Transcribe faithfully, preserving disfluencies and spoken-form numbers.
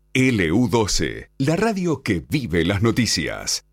L U doce, la radio que vive las noticias.